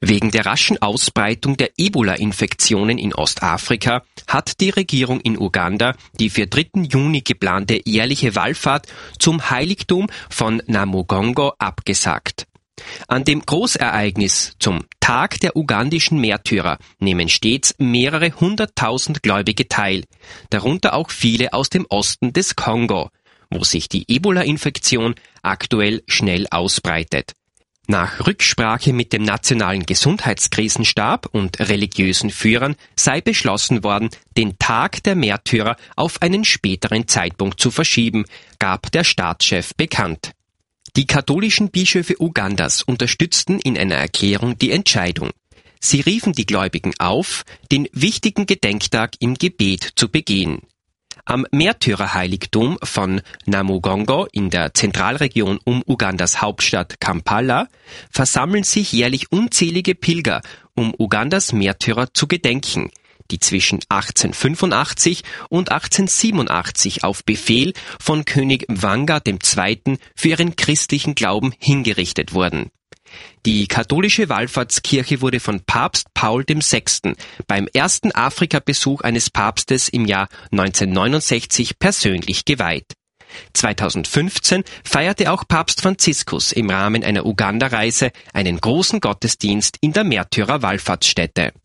Wegen der raschen Ausbreitung der Ebola-Infektionen in Ostafrika hat die Regierung in Uganda die für 3. Juni geplante jährliche Wallfahrt zum Heiligtum von Namugongo abgesagt. An dem Großereignis zum Tag der ugandischen Märtyrer nehmen stets mehrere 100.000 Gläubige teil, darunter auch viele aus dem Osten des Kongo, wo sich die Ebola-Infektion aktuell schnell ausbreitet. Nach Rücksprache mit dem Nationalen Gesundheitskrisenstab und religiösen Führern sei beschlossen worden, den Tag der Märtyrer auf einen späteren Zeitpunkt zu verschieben, gab der Staatschef bekannt. Die katholischen Bischöfe Ugandas unterstützten in einer Erklärung die Entscheidung. Sie riefen die Gläubigen auf, den wichtigen Gedenktag im Gebet zu begehen. Am Märtyrerheiligtum von Namugongo in der Zentralregion um Ugandas Hauptstadt Kampala versammeln sich jährlich unzählige Pilger, um Ugandas Märtyrer zu gedenken, die zwischen 1885 und 1887 auf Befehl von König Mwanga II. Für ihren christlichen Glauben hingerichtet wurden. Die katholische Wallfahrtskirche wurde von Papst Paul VI. Beim ersten Afrika-Besuch eines Papstes im Jahr 1969 persönlich geweiht. 2015 feierte auch Papst Franziskus im Rahmen einer Uganda-Reise einen großen Gottesdienst in der Märtyrer-Wallfahrtsstätte.